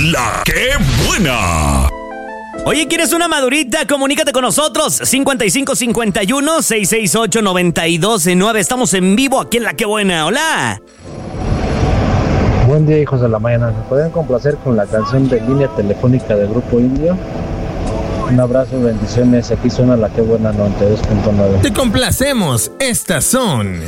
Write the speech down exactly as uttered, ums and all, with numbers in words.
La que buena. Oye, ¿quieres una madurita? Comunícate con nosotros. cincuenta y cinco cincuenta y uno, seiscientos sesenta y ocho, noventa y dos nueve. Estamos en vivo aquí en La que buena. Hola. Buen día, hijos de la mañana. ¿Me pueden complacer con la canción de Línea Telefónica del Grupo Indio? Un abrazo y bendiciones. Aquí suena La que buena noventa y dos punto nueve. Te complacemos. Estas son